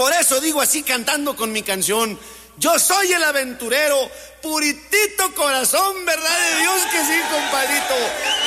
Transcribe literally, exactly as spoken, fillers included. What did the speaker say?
por eso digo así cantando con mi canción: yo soy el aventurero, puritito corazón, verdad de Dios que sí, compadrito.